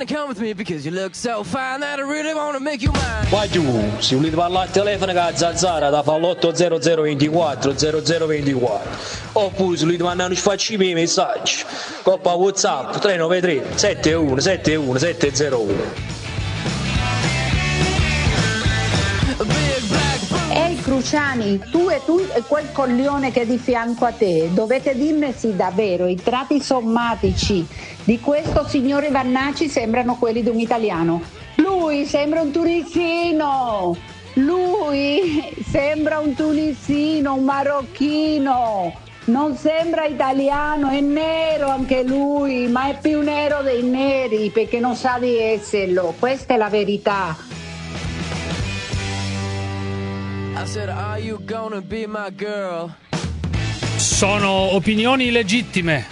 Poi tu, se volete parlare al telefono con la zanzara, da fa l'80024 0024. Oppure se volete mandare un sfacci miei messaggi, coppa WhatsApp 393 71 71 701. Ehi Cruciani, tu e quel coglione che è di fianco a te, dovete dirne sì davvero, i tratti sommatici di questo signore Vannacci sembrano quelli di un italiano. Lui sembra un tunisino, un marocchino, non sembra italiano, è nero anche lui, ma è più nero dei neri perché non sa di esserlo, questa è la verità. I said, are you gonna be my girl? Sono opinioni legittime,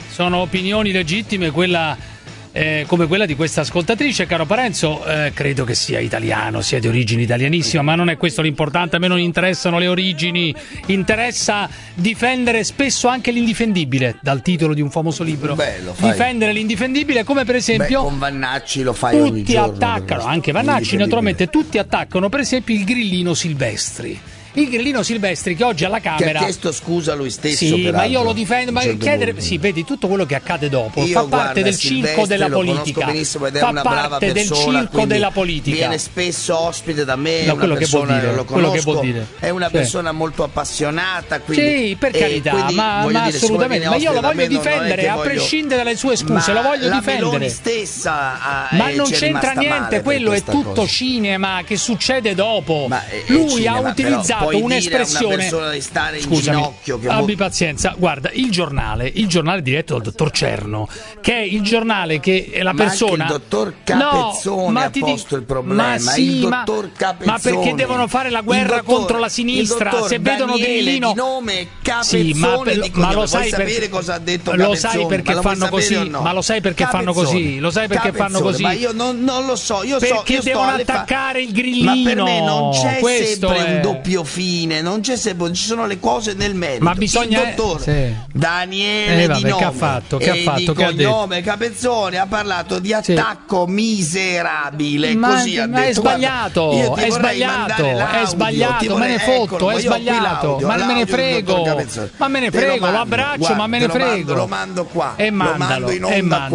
quella come quella di questa ascoltatrice. Caro Parenzo, credo che sia italiano, sia di origini italianissime, ma non è questo l'importante. A me non interessano le origini, interessa difendere spesso anche l'indifendibile, dal titolo di un famoso libro. Difendere l'indifendibile, come per esempio con Vannacci lo fai ogni giorno. Tutti attaccano, anche Vannacci naturalmente, tutti attaccano per esempio il grillino Silvestri. Il grillino Silvestri che oggi alla Camera che ha chiesto scusa lui stesso. Sì, ma io lo difendo. Ma chiedere, sì, vedi tutto quello che accade dopo fa parte del circo della politica. Fa parte del circo della politica. Viene spesso ospite da me. No, quello che vuol dire, lo conosco, quello che vuol dire. È una persona molto appassionata. Quindi, sì, per carità, ma assolutamente. Ma io lo voglio difendere, a prescindere dalle sue scuse, lo voglio difendere. Stessa, ma non c'entra niente, quello è tutto cinema che succede dopo. Lui ha utilizzato un'espressione. Una persona di stare in scusami, ginocchio che abbi pazienza. Guarda, il giornale diretto dal dottor Cerno, che è il giornale che è la persona. Anche il dottor Capezzone ha posto il problema. Ma sì, il dottor Capezzone. Ma perché devono fare la guerra contro la sinistra? Se vedono Grillino di nome Capezzone, sì, ma lo sai sapere cosa ha detto Capezzone? Lo sai perché fanno così? No? Ma lo sai perché fanno così? Lo sai perché fanno così? Ma io non lo so. Perché devono attaccare il Grillino. Ma per me non c'è questo sempre un doppio fine, non c'è sempre, ci sono le cose nel merito. Ma bisogna il dottor Daniele Di nome che ha fatto? Di cognome Capezzone ha parlato di attacco miserabile, così ha detto. È sbagliato, è sbagliato, me ne fotto, è sbagliato, ma me ne frego, lo abbraccio, ma me ne frego. Lo mando qua, e lo mando in onda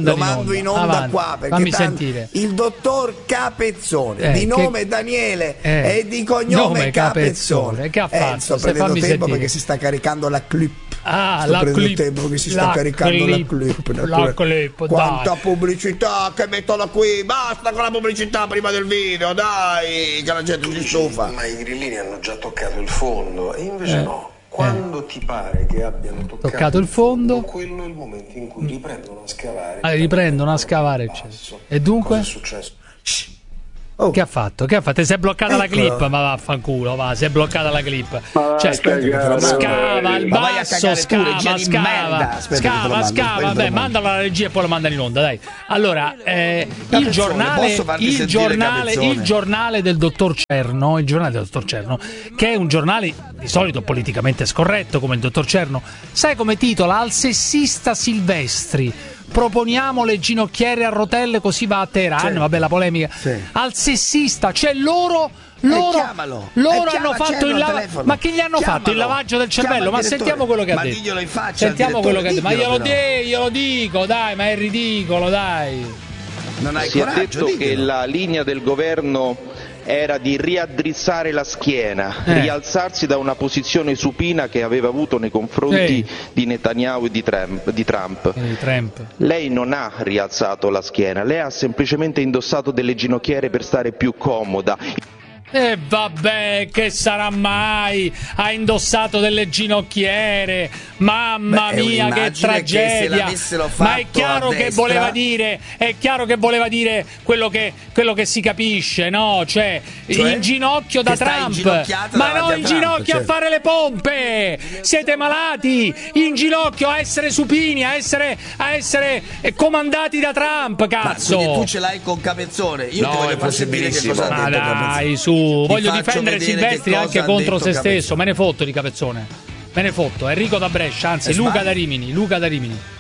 qua, perché fammi sentire. Il dottor Capezzone, di nome Daniele e di cognome Capezzone. Che ha fatto? Sto prendendo tempo perché si sta caricando la clip. Tempo che si sta caricando la clip. Quanta pubblicità che mettono qui, basta con la pubblicità prima del video, dai, che la gente si stufa. Ma i grillini hanno già toccato il fondo e invece no. Quando ti pare che abbiano toccato il fondo, quello è il momento in cui riprendono a scavare. Riprendono a scavare, e dunque? Cosa è successo? Che ha fatto? Si è bloccata la clip, ma vaffanculo, si è bloccata la clip. Scava il basso, scava. Vabbè, mandalo alla regia e poi lo manda in onda, dai. Allora, il giornale del dottor Cerno, che è un giornale di solito politicamente scorretto come il dottor Cerno, sai come titola? Al sessista Silvestri. Proponiamo le ginocchiere a rotelle così va a Teheran, vabbè, la polemica. Al sessista, cioè loro hanno fatto il lavaggio. Ma che gli hanno fatto? Il lavaggio del cervello? Ma sentiamo quello che ha detto. Diglielo in faccia. Sentiamo quello che ha detto. Ma glielo dico, dai, ma è ridicolo, dai. Non hai si coraggio, è detto che la linea del governo era di riaddrizzare la schiena, rialzarsi da una posizione supina che aveva avuto nei confronti di Netanyahu e di Trump. Lei non ha rialzato la schiena, lei ha semplicemente indossato delle ginocchiere per stare più comoda. E vabbè, che sarà mai? Ha indossato delle ginocchiere. Mamma mia, che tragedia! Ma è chiaro che voleva dire, quello che si capisce, no? Cioè in ginocchio da Trump. Ma no, in ginocchio a fare le pompe. Siete malati? In ginocchio a essere supini, a essere comandati da Trump, cazzo. Ma quindi tu ce l'hai con Capezzone? Io ti voglio far sentire che cosa ha detto Capezzone. Dai, su. Voglio difendere Silvestri anche contro se stesso. Me ne fotto di Capezzone. Me ne fotto. Enrico da Brescia, anzi Luca da Rimini.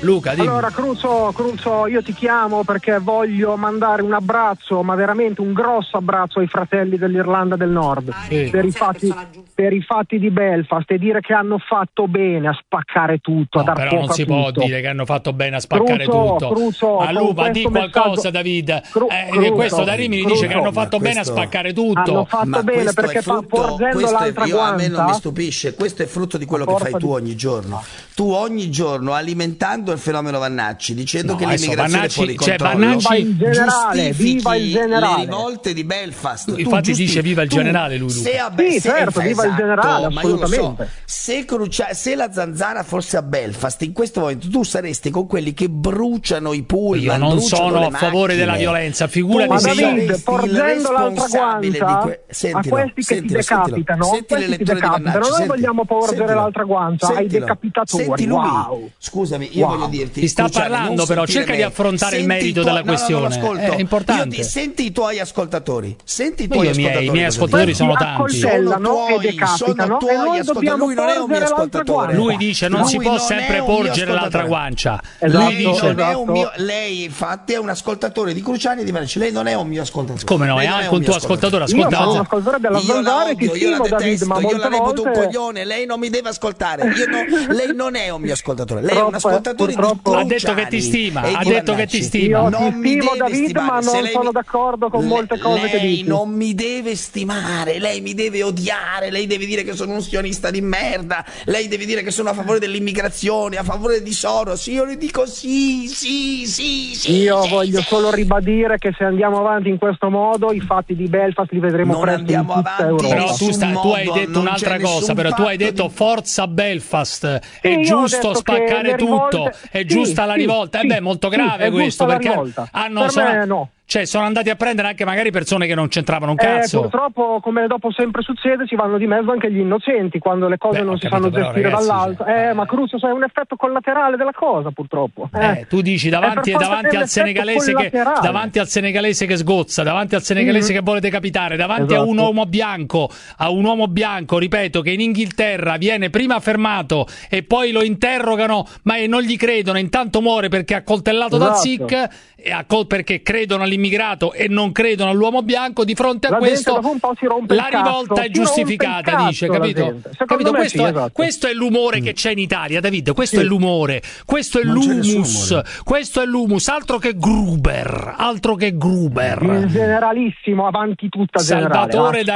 Luca, dimmi. Allora, Cruzo, io ti chiamo perché voglio mandare un abbraccio, ma veramente un grosso abbraccio ai fratelli dell'Irlanda del Nord per i fatti di Belfast, e dire che hanno fatto bene a spaccare tutto, a dar però fuoco non si a tutto. può dire che hanno fatto bene a spaccare tutto. Ma Luca, di qualcosa, David. Questo da Rimini dice che hanno fatto bene a spaccare tutto. Hanno fatto bene perché porgendo l'altra guancia. A me non mi stupisce, questo è frutto di quello che fai tu ogni giorno. Tu ogni giorno alimentando il fenomeno Vannacci, dicendo che l'immigrazione è fuori controllo, viva il generale, le rivolte di Belfast. Infatti dice viva il generale lui. Viva il generale, assolutamente. Se la zanzara fosse a Belfast, in questo momento tu saresti con quelli che bruciano i pullman. Io non sono a favore della violenza, figurati se io porgendo l'altra guancia a questi che ti decapitano, noi vogliamo porgere l'altra guancia ai decapitatori. Wow. Scusami, io voglio dirti, ti sta parlando, però cerca di affrontare il merito della questione. È importante. Senti i tuoi ascoltatori. I miei ascoltatori sono tanti. E decapitano, e noi dobbiamo lui non è un mio ascoltatore. Lui dice non si può sempre porgere l'altra guancia. Lui dice lei infatti è un ascoltatore di Cruciani e di Vannacci. Lei non è un mio ascoltatore. Come no? È anche un tuo ascoltatore. Io sono un ascoltatore della zanzara e ti stimo, David, ma io molte la reputo volte un coglione. Lei non mi deve ascoltare. Lei non è un mio ascoltatore. Lei è un ascoltatore di Cruciani. Ha detto che ti stima. Ha detto che ti stima. Io ti stimo, David, ma non sono d'accordo con molte cose che dici. Lei non mi deve stimare. Lei mi deve odiare. Lei deve dire che sono un sionista di merda. Lei deve dire che sono a favore dell'immigrazione, a favore di Soros. Io le dico sì. Io voglio solo ribadire che se andiamo avanti in questo modo i fatti di Belfast li vedremo presto in tutta Europa. Però tu hai detto un'altra cosa, però tu hai detto forza Belfast, è giusto spaccare tutto, è giusta la rivolta. Molto grave questo, perché sono andati a prendere anche magari persone che non c'entravano un cazzo. Purtroppo, come dopo sempre succede, ci vanno di mezzo anche gli innocenti quando le cose non si fanno gestire dall'alto. Ma Crucio, è un effetto collaterale della cosa, purtroppo. Tu dici davanti al senegalese che sgozza, davanti al senegalese che vuole decapitare, davanti a un uomo bianco, ripeto, che in Inghilterra viene prima fermato e poi lo interrogano, ma non gli credono, intanto muore perché è accoltellato dal Sikh, perché credono all'immigrato e non credono all'uomo bianco. Di fronte a questo la rivolta è giustificata, dice, capito? Questo è l'umore che c'è in Italia, David, questo è l'umore, questo è l'humus, altro che Gruber. Il generalissimo avanti tutta Salvatore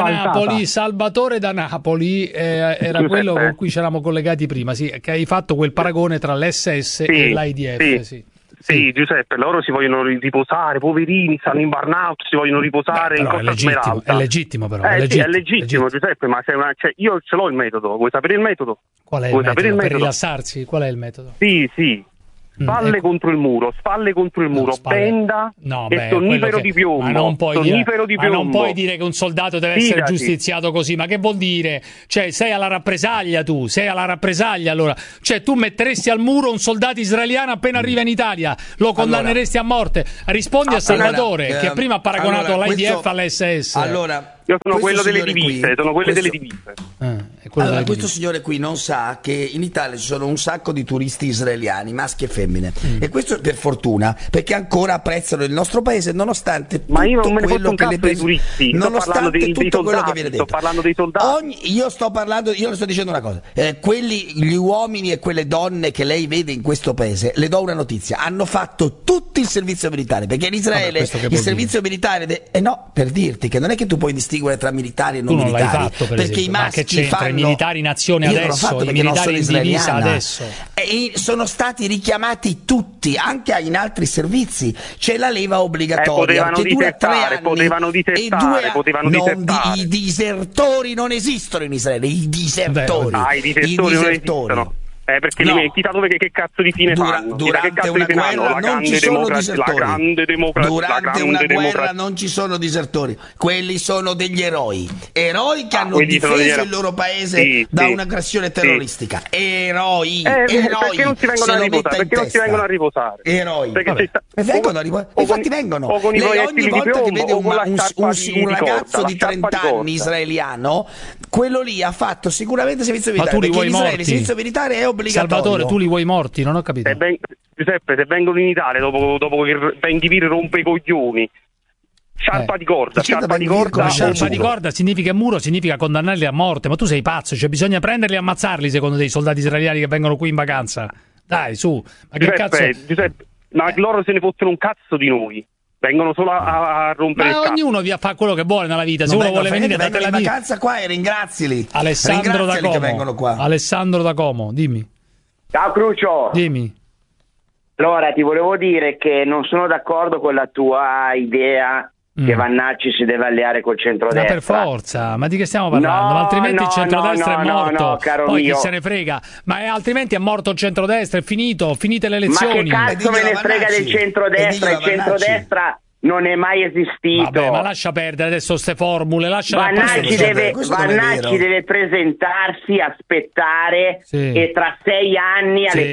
da Napoli era quello con cui ci eravamo collegati prima, che hai fatto quel paragone tra l'SS e l'IDF. Sì, Giuseppe, loro si vogliono riposare, poverini, stanno in burnout, si vogliono riposare in Costa Smeralda. È legittimo, però. È legittimo, Giuseppe, ma io ce l'ho il metodo. Vuoi sapere il metodo? Qual è il metodo? Per rilassarsi? Qual è il metodo? Sì. Spalle contro il muro, benda e sonnifero di piombo. Ma non puoi dire che un soldato deve essere giustiziato così, ma che vuol dire? Sei alla rappresaglia allora. Tu metteresti al muro un soldato israeliano appena arriva in Italia, lo condanneresti a morte. Rispondi a Salvatore, che prima ha paragonato l'IDF all'SS. Io sono quello delle divise, questo signore qui non sa che in Italia ci sono un sacco di turisti israeliani, maschi e femmine, e questo per fortuna, perché ancora apprezzano il nostro paese nonostante tutto quello che le turisti, nonostante tutto quello che viene detto. Sto parlando dei soldati. Io le sto dicendo una cosa, gli uomini e quelle donne che lei vede in questo paese, le do una notizia, hanno fatto tutto il servizio militare, perché in Israele il servizio militare per dirti che non è che tu puoi distinguere tra militari e non militari, l'hai fatto, perché i maschi fanno i militari nazione adesso, i militari in divisa adesso, e sono stati richiamati tutti anche in altri servizi. C'è la leva obbligatoria che dura 3 anni, potevano disertare. I disertori non esistono in Israele, i disertori non esistono. Perché chissà dove che cazzo di fine fanno. Durante una guerra non ci sono disertori. Durante una guerra non ci sono disertori. Quelli sono degli eroi che hanno difeso il loro paese da un'aggressione terroristica. Eroi. Perché non si vengono a riposare? Eroi. Infatti vengono. Lei ogni volta che vede un ragazzo di 30 anni israeliano, quello lì ha fatto sicuramente servizio militare, perché in Israele il servizio militare è obbligatorio. obbligatorio. Salvatore, tu li vuoi morti, non ho capito. Giuseppe, se vengono in Italia dopo che Benchivir rompe i coglioni, sciarpa di corda, sciarpa di corda significa muro, significa condannarli a morte. Ma tu sei pazzo, cioè bisogna prenderli e ammazzarli secondo dei soldati israeliani che vengono qui in vacanza. Dai, su, ma che cazzo? Giuseppe, ma loro se ne fottono un cazzo di noi. Vengono solo a rompere il cazzo. Ma ognuno fa quello che vuole nella vita. Se uno vuole venire da Tel Aviv, in vacanza qua e ringrazili. Alessandro da Como. Che vengono qua. Alessandro da Como, dimmi. Ciao Crucio. Dimmi. Allora, ti volevo dire che non sono d'accordo con la tua idea che Vannacci si deve alleare col centrodestra. Ma per forza, ma di che stiamo parlando? Ma altrimenti il centrodestra è morto. No, caro poi mio. chi se ne frega? Ma altrimenti è morto il centrodestra, è finito, finite le elezioni. Ma che cazzo me ne frega del centrodestra? Il centrodestra non è mai esistito. Vabbè, ma lascia perdere adesso ste formule. Vannacci deve presentarsi, aspettare e tra 6 anni alle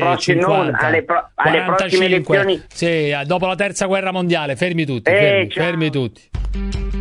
prossime elezioni. Sì, dopo la terza guerra mondiale, fermi tutti. Fermi tutti.